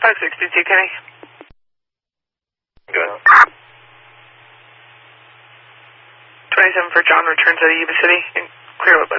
562, Kenny. Good. 27 for John returns out of Yuba City. Clear what, bud?